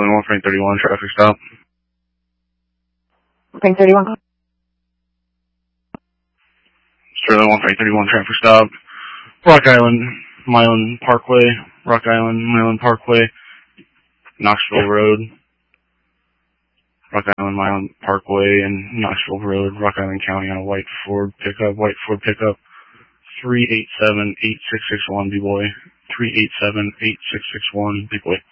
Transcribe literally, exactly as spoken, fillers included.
Sterling one Frank thirty-one, traffic stop. Frank thirty-one. Sterling one Frank thirty-one, traffic stop. Rock Island, Milan Parkway, Rock Island, Milan Parkway, Knoxville Road. Rock Island, Milan Parkway, and Knoxville Road, Rock Island County on a white Ford pickup, white Ford pickup, three eight seven, eight six six one, B-Boy, three eight seven, eight six six one, B-Boy.